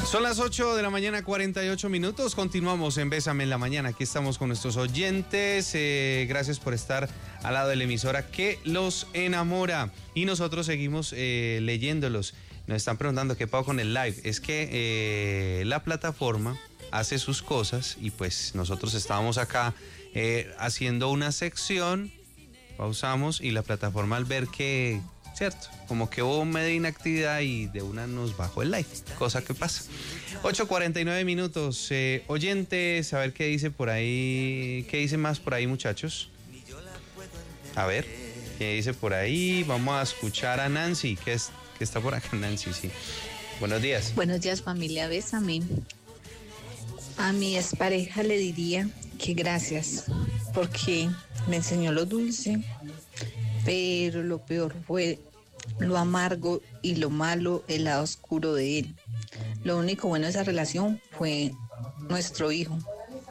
Son las 8 de la mañana, 48 minutos. Continuamos en Bésame en la Mañana. Aquí estamos con nuestros oyentes. Gracias por estar al lado de la emisora que los enamora. Y nosotros seguimos leyéndolos. Nos están preguntando qué pasó con el live. Es que la plataforma hace sus cosas y pues nosotros estábamos acá haciendo una sección. Pausamos y la plataforma al ver que... ¿cierto? Como que hubo media inactividad y de una nos bajó el live, cosa que pasa. 8:49 minutos. Oyentes, a ver qué dice por ahí, qué dice más por ahí, muchachos. A ver, qué dice por ahí. Vamos a escuchar a Nancy, que está por acá. Nancy, sí. Buenos días. Buenos días, familia Bésame. A mi expareja le diría que gracias, porque me enseñó lo dulce, pero lo peor fue lo amargo y lo malo, el lado oscuro de él. Lo único bueno de esa relación fue nuestro hijo.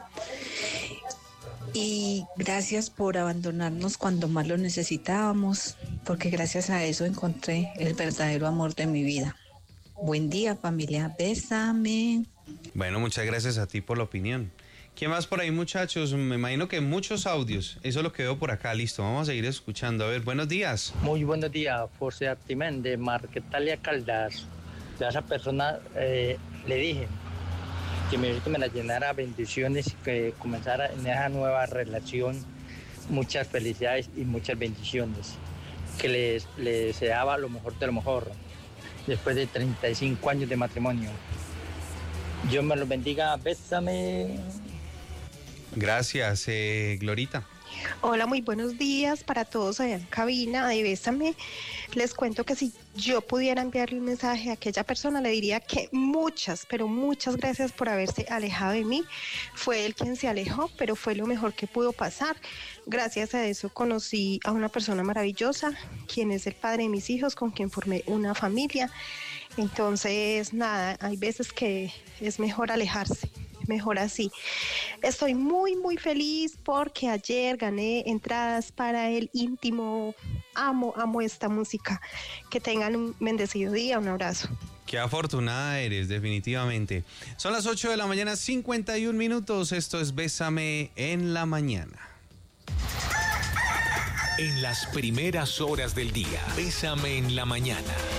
Y gracias por abandonarnos cuando más lo necesitábamos, porque gracias a eso encontré el verdadero amor de mi vida. Buen día, familia Bésame. Bueno, muchas gracias a ti por la opinión. ¿Qué más por ahí, muchachos? Me imagino que muchos audios. Eso es lo que veo por acá. Listo, vamos a seguir escuchando. A ver, buenos días. Muy buenos días, José Artimén de Marquetalia Caldas. A esa persona le dije que me la llenara bendiciones y que comenzara en esa nueva relación muchas felicidades y muchas bendiciones. Que le deseaba lo mejor de lo mejor después de 35 años de matrimonio. Dios me los bendiga. Bésame. Gracias, Glorita. Hola, muy buenos días para todos allá en cabina de Bésame. Les cuento que si yo pudiera enviarle un mensaje a aquella persona, le diría que muchas, pero muchas gracias por haberse alejado de mí. Fue él quien se alejó, pero fue lo mejor que pudo pasar. Gracias a eso conocí a una persona maravillosa, quien es el padre de mis hijos, con quien formé una familia. Entonces, nada, hay veces que es mejor alejarse. Mejor así. Estoy muy, muy feliz porque ayer gané entradas para el íntimo. Amo esta música. Que tengan un bendecido día. Un abrazo. Qué afortunada eres, definitivamente. Son las 8 de la mañana, 51 minutos. Esto es Bésame en la Mañana. En las primeras horas del día, Bésame en la Mañana.